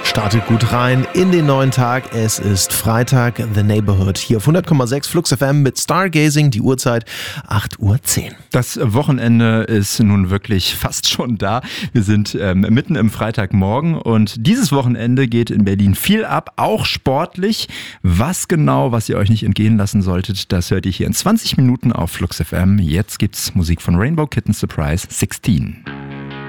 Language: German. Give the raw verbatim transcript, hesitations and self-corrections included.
Startet gut rein in den neuen Tag. Es ist Freitag, The Neighborhood. Hier auf hundert Komma sechs Flux F M mit Stargazing. Die Uhrzeit acht Uhr zehn. Das Wochenende ist nun wirklich fast schon da. Wir sind ähm, mitten im Freitagmorgen und dieses Wochenende geht in Berlin viel ab, auch sportlich. Was genau, was ihr euch nicht entgehen lassen solltet, das hört ihr hier in zwanzig Minuten auf Flux F M. Jetzt gibt's Musik von Rainbow Kitten Surprise sechzehn.